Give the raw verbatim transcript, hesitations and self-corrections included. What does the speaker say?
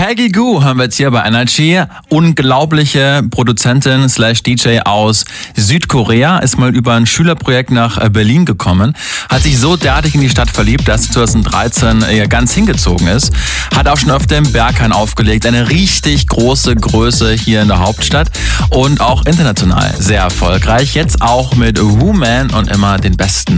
Peggy Gou haben wir jetzt hier bei Energy. Unglaubliche Produzentin slash D J aus Südkorea, ist mal über ein Schülerprojekt nach Berlin gekommen, hat sich so derartig in die Stadt verliebt, dass sie zwanzig dreizehn ganz hingezogen ist, hat auch schon öfter im Berghain aufgelegt, eine richtig große Größe hier in der Hauptstadt und auch international sehr erfolgreich, jetzt auch mit Woman und immer den besten